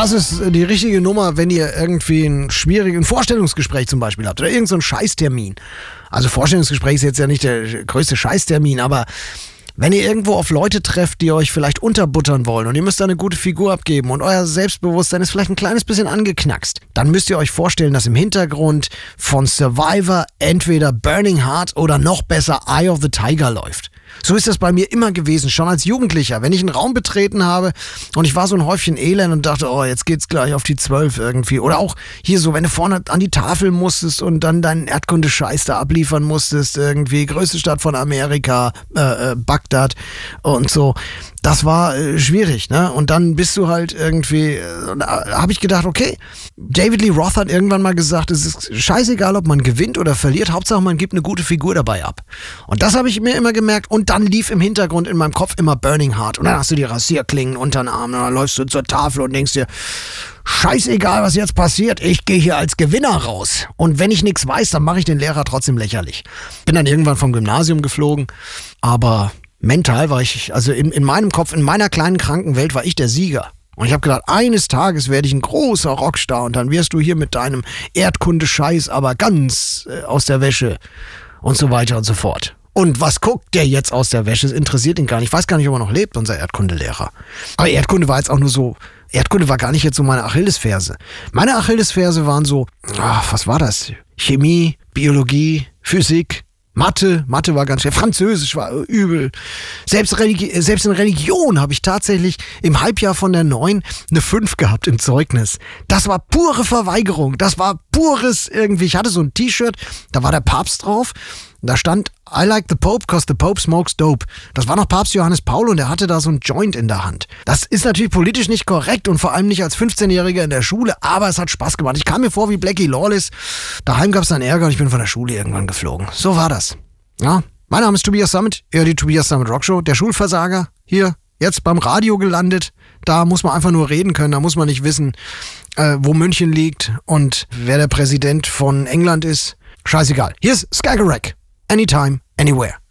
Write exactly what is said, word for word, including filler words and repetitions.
Das ist die richtige Nummer, wenn ihr irgendwie ein schwieriges Vorstellungsgespräch zum Beispiel habt oder irgend so einen Scheißtermin. Also Vorstellungsgespräch ist jetzt ja nicht der größte Scheißtermin, aber wenn ihr irgendwo auf Leute trefft, die euch vielleicht unterbuttern wollen und ihr müsst da eine gute Figur abgeben und euer Selbstbewusstsein ist vielleicht ein kleines bisschen angeknackst, dann müsst ihr euch vorstellen, dass im Hintergrund von Survivor entweder Burning Heart oder noch besser Eye of the Tiger läuft. So ist das bei mir immer gewesen, schon als Jugendlicher. Wenn ich einen Raum betreten habe und ich war so ein Häufchen Elend und dachte, oh, jetzt geht's gleich auf die Zwölf irgendwie. Oder auch hier so, wenn du vorne an die Tafel musstest und dann deinen Erdkunde-Scheiß da abliefern musstest, irgendwie, größte Stadt von Amerika, äh, äh, Bagdad und so. Das war äh, schwierig, ne? Und dann bist du halt irgendwie, äh, da habe ich gedacht, okay, David Lee Roth hat irgendwann mal gesagt, es ist scheißegal, ob man gewinnt oder verliert, Hauptsache man gibt eine gute Figur dabei ab. Und das habe ich mir immer gemerkt und dann lief im Hintergrund in meinem Kopf immer Burning Heart und dann hast du die Rasierklingen unter den Armen und dann läufst du zur Tafel und denkst dir, scheißegal, was jetzt passiert, ich gehe hier als Gewinner raus. Und wenn ich nichts weiß, dann mache ich den Lehrer trotzdem lächerlich. Bin dann irgendwann vom Gymnasium geflogen, aber mental war ich, also in, in meinem Kopf, in meiner kleinen kranken Welt war ich der Sieger. Und ich habe gedacht, eines Tages werde ich ein großer Rockstar und dann wirst du hier mit deinem Erdkunde-Scheiß aber ganz äh, aus der Wäsche und so weiter und so fort. Und was guckt der jetzt aus der Wäsche? Das interessiert ihn gar nicht. Ich weiß gar nicht, ob er noch lebt, unser Erdkundelehrer. Aber Erdkunde war jetzt auch nur so, Erdkunde war gar nicht jetzt so meine Achillesferse. Meine Achillesferse waren so, ach, was war das? Chemie, Biologie, Physik, Mathe, Mathe war ganz schwer, Französisch war übel. Selbst, Religi- selbst in Religion habe ich tatsächlich im Halbjahr von der neun eine fünf gehabt im Zeugnis. Das war pure Verweigerung, das war pures irgendwie. Ich hatte so ein T-Shirt, da war der Papst drauf. Da stand, I like the Pope, cause the Pope smokes dope. Das war noch Papst Johannes Paul und der hatte da so ein Joint in der Hand. Das ist natürlich politisch nicht korrekt und vor allem nicht als fünfzehnjähriger in der Schule, aber es hat Spaß gemacht. Ich kam mir vor wie Blackie Lawless. Daheim gab es dann Ärger und ich bin von der Schule irgendwann geflogen. So war das. Ja, mein Name ist Tobias Sammet, eher die Tobias Sammet Rockshow, der Schulversager, hier, jetzt beim Radio gelandet. Da muss man einfach nur reden können, da muss man nicht wissen, äh, wo München liegt und wer der Präsident von England ist. Scheißegal. Hier ist Skagerrak. Anytime, anywhere.